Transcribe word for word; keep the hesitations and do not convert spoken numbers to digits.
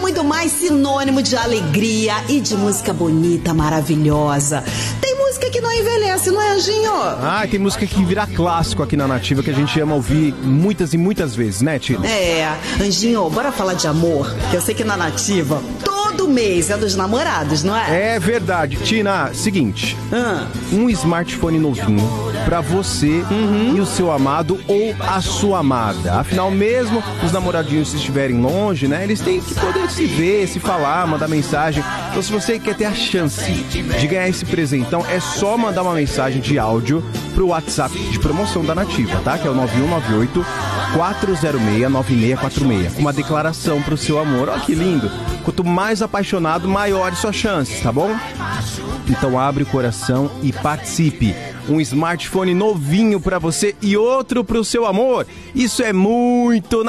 muito mais sinônimo de alegria e de música bonita, maravilhosa. Tem música que não envelhece, não é, Anjinho? Ah, tem música que vira clássico aqui na Nativa, que a gente ama ouvir muitas e muitas vezes, né, Tina? É, Anjinho, bora falar de amor, que eu sei que na Nativa todo mês é dos namorados, não é? É verdade. Tina, seguinte, Ah. um smartphone novinho pra você Uhum. e o seu amado ou a sua amada. Afinal, mesmo os namoradinhos se estiverem longe, né, eles têm que poder se ver, se falar, mandar mensagem. Então, se você quer ter a chance de ganhar esse presentão, é só mandar uma mensagem de áudio pro WhatsApp de promoção da Nativa, tá? Que é o nove um nove oito, quatro zero seis, nove seis quatro seis. Com uma declaração pro seu amor. Olha que lindo. Quanto mais apaixonado, maiores suas chances, tá bom? Então abre o coração e participe. Um smartphone novinho pra você e outro pro seu amor. Isso é muito